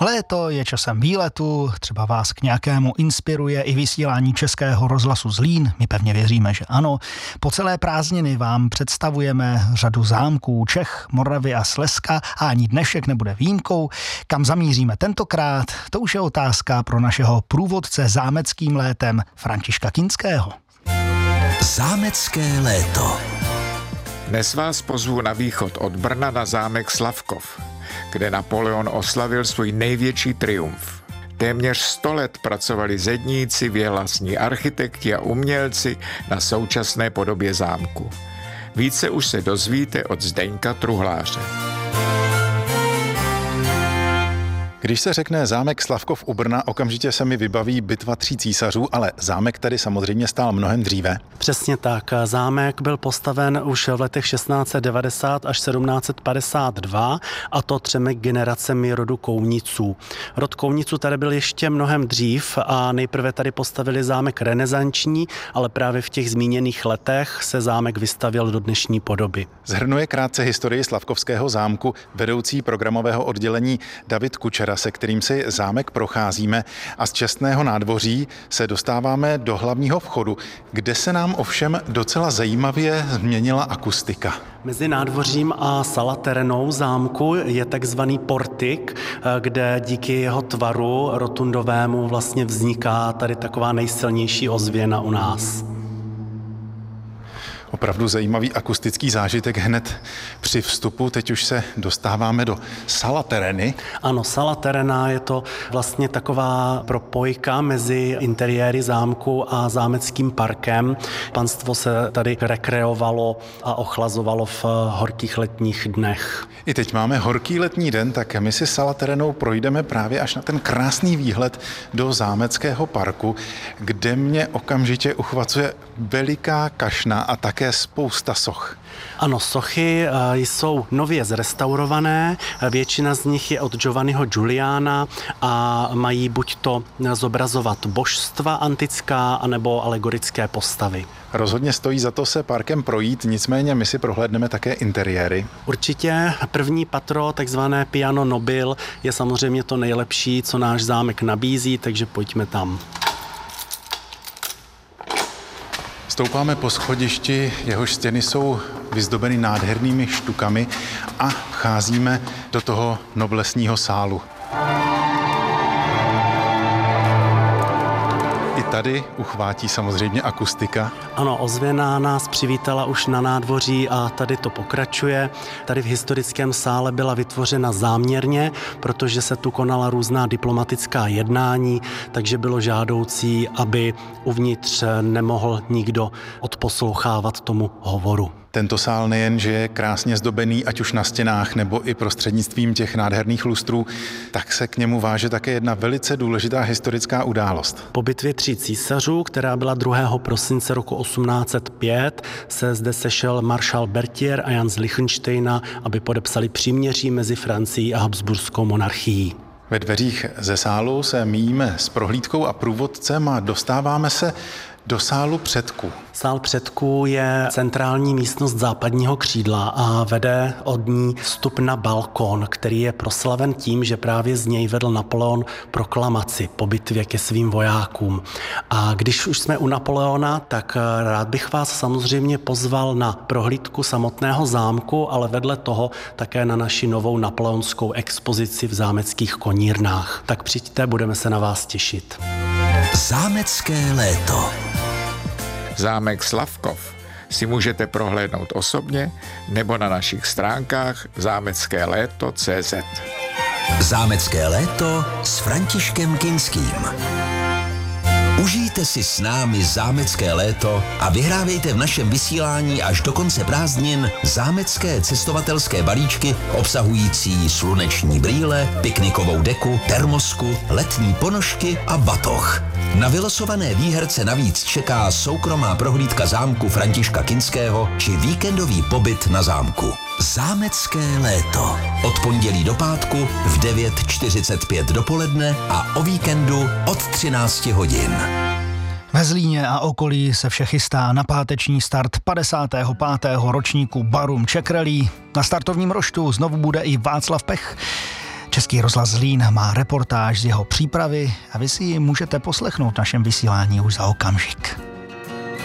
Léto je časem výletu, třeba vás k nějakému inspiruje i vysílání Českého rozhlasu Zlín, my pevně věříme, že ano. Po celé prázdniny vám představujeme řadu zámků Čech, Moravy a Slezska a ani dnešek nebude výjimkou. Kam zamíříme tentokrát, to už je otázka pro našeho průvodce zámeckým létem Františka Kinského. Zámecké léto. Dnes vás pozvu na východ od Brna na zámek Slavkov, kde Napoleon oslavil svůj největší triumf. Téměř 100 let pracovali zedníci, věhlasní architekti a umělci na současné podobě zámku. Více už se dozvíte od Zdeňka Truhláře. Když se řekne zámek Slavkov u Brna, okamžitě se mi vybaví bitva 3 císařů, ale zámek tady samozřejmě stál mnohem dříve. Přesně tak. Zámek byl postaven už v letech 1690 až 1752 a to 3 generacemi rodu Kouniců. Rod Kouniců tady byl ještě mnohem dřív a nejprve tady postavili zámek renesanční, ale právě v těch zmíněných letech se zámek vystavěl do dnešní podoby. Shrnuje krátce historii Slavkovského zámku vedoucí programového oddělení David Kučera, se kterým si zámek procházíme, a z čestného nádvoří se dostáváme do hlavního vchodu, kde se nám ovšem docela zajímavě změnila akustika. Mezi nádvořím a salaterenou zámku je takzvaný portik, kde díky jeho tvaru rotundovému vlastně vzniká tady taková nejsilnější ozvěna u nás. Opravdu zajímavý akustický zážitek hned při vstupu. Teď už se dostáváme do salatereny. Ano, salaterena je to vlastně taková propojka mezi interiéry zámku a zámeckým parkem. Panstvo se tady rekreovalo a ochlazovalo v horkých letních dnech. I teď máme horký letní den, tak my si salaterenou projdeme právě až na ten krásný výhled do zámeckého parku, kde mě okamžitě uchvacuje veliká kašna a také spousta soch. Ano, sochy jsou nově zrestaurované, většina z nich je od Giovanniho Giuliana a mají buď to zobrazovat božstva antická, anebo alegorické postavy. Rozhodně stojí za to se parkem projít, nicméně my si prohlédneme také interiéry. Určitě první patro, takzvané piano nobil, je samozřejmě to nejlepší, co náš zámek nabízí, takže pojďme tam. Stoupáme po schodišti, jehož stěny jsou vyzdobeny nádhernými štukami a vcházíme do toho noblesního sálu. I tady uchvátí samozřejmě akustika. Ano, ozvěna nás přivítala už na nádvoří a tady to pokračuje. Tady v historickém sále byla vytvořena záměrně, protože se tu konala různá diplomatická jednání, takže bylo žádoucí, aby uvnitř nemohl nikdo odposlouchávat tomu hovoru. Tento sál nejen, že je krásně zdobený, ať už na stěnách nebo i prostřednictvím těch nádherných lustrů, tak se k němu váže také jedna velice důležitá historická událost. Po bitvě 3 císařů, která byla 2. prosince roku 1805, se zde sešel maršál Berthier a Jan z Lichtensteina, aby podepsali příměří mezi Francií a Habsburskou monarchií. Ve dveřích ze sálu se míjíme s prohlídkou a průvodcem a dostáváme se do sálu předků. Sál předků je centrální místnost západního křídla a vede od ní vstup na balkon, který je proslaven tím, že právě z něj vedl Napoleon proklamaci po bitvě ke svým vojákům. A když už jsme u Napoleona, tak rád bych vás samozřejmě pozval na prohlídku samotného zámku, ale vedle toho také na naši novou napoleonskou expozici v zámeckých konírnách. Tak přijďte, budeme se na vás těšit. Zámecké léto. Zámek Slavkov si můžete prohlédnout osobně nebo na našich stránkách zámeckéléto.cz. Zámecké léto s Františkem Kinským. Užijte si s námi zámecké léto a vyhrávejte v našem vysílání až do konce prázdnin zámecké cestovatelské balíčky obsahující sluneční brýle, piknikovou deku, termosku, letní ponožky a batoh. Na vylosované výherce navíc čeká soukromá prohlídka zámku Františka Kinského či víkendový pobyt na zámku. Zámecké léto. Od pondělí do pátku v 9:45 dopoledne a o víkendu od 13 hodin. Ve Zlíně a okolí se vše chystá na páteční start 55. ročníku Barum Czech Rally. Na startovním roštu znovu bude i Václav Pech. Český rozhlas Zlín má reportáž z jeho přípravy a vy si ji můžete poslechnout v našem vysílání už za okamžik.